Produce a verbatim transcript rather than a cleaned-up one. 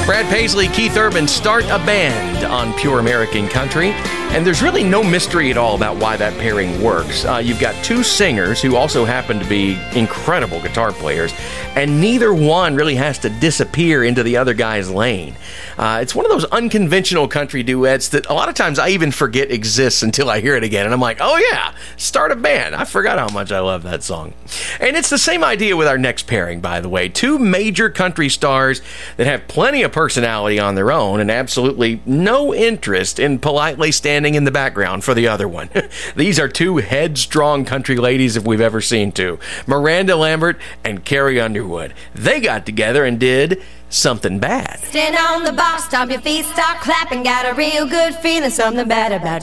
Brad Paisley, Keith Urban start a band on Pure American Country. And there's really no mystery at all about why that pairing works. Uh, you've got two singers who also happen to be incredible guitar players, and neither one really has to disappear into the other guy's lane. Uh, it's one of those unconventional country duets that a lot of times I even forget exists until I hear it again. And I'm like, oh yeah, start a band. I forgot how much I love that song. And it's the same idea with our next pairing, by the way. Two major country stars that have plenty of personality on their own and absolutely no interest in politely standing in the background for the other one. These are two headstrong country ladies if we've ever seen two. Miranda Lambert and Carrie Underwood. They got together and did Something Bad. Stand on the box, stomp your feet, start clapping. Got a real good feeling, something bad about